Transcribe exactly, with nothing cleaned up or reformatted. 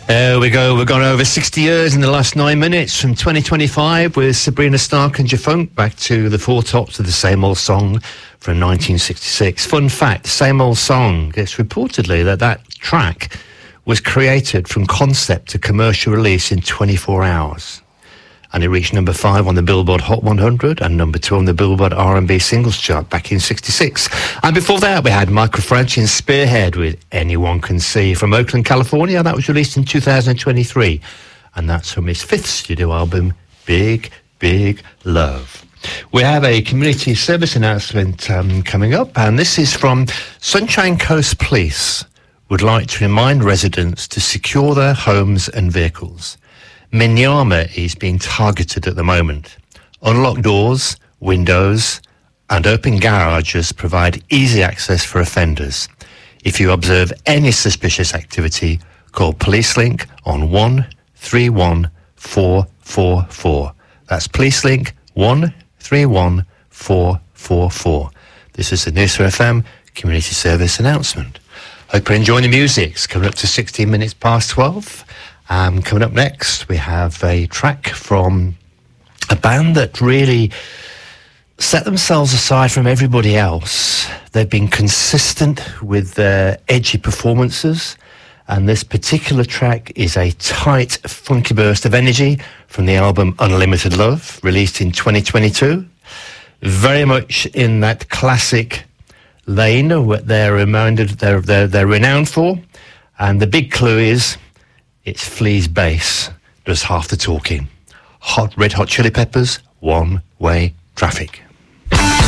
There we go. We've gone over sixty years in the last nine minutes from twenty twenty-five with Sabrina Stark and Jafunk back to the Four Tops of the Same Old Song from nineteen sixty-six. Fun fact, Same Old Song. It's reportedly that that track was created from concept to commercial release in twenty-four hours. And it reached number five on the Billboard Hot one hundred and number two on the Billboard R and B Singles Chart back in sixty-six. And before that, we had Michael Franchi and Spearhead with Anyone Can See from Oakland, California. That was released in two thousand twenty-three. And that's from his fifth studio album, Big, Big Love. We have a community service announcement um, coming up, and this is from Sunshine Coast Police. Would like to remind residents to secure their homes and vehicles. Minyama is being targeted at the moment. Unlocked doors, windows, and open garages provide easy access for offenders. If you observe any suspicious activity, call PoliceLink on one three one four four four. That's PoliceLink one three one four four four. This is the Noosa F M Community Service announcement. Hope you're enjoying the music. It's coming up to sixteen minutes past twelve. Um, coming up next, we have a track from a band that really set themselves aside from everybody else. They've been consistent with their edgy performances, and this particular track is a tight, funky burst of energy from the album Unlimited Love, released in twenty twenty-two. Very much in that classic lane, what they're reminded they're, they're, they're renowned for, and the big clue is it's Flea's bass does half the talking. Hot Red Hot Chili Peppers, One Way Traffic.